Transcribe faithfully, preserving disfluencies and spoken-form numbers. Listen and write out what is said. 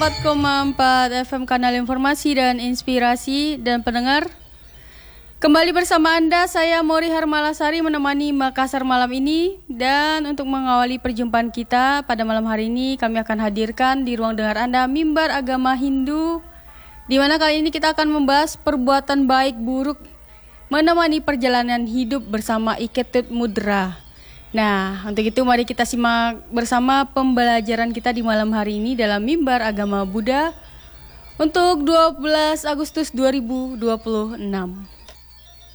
empat koma empat F M Kanal Informasi dan Inspirasi dan pendengar. Kembali bersama Anda, saya Mori Harmalasari menemani Makassar malam ini. Dan untuk mengawali perjumpaan kita pada malam hari ini, kami akan hadirkan di ruang dengar Anda Mimbar Agama Hindu, di mana kali ini kita akan membahas perbuatan baik buruk menemani perjalanan hidup bersama Iketut Mudra. Nah, untuk itu mari kita simak bersama pembelajaran kita di malam hari ini dalam Mimbar Agama Buddha untuk dua belas Agustus dua ribu dua puluh enam.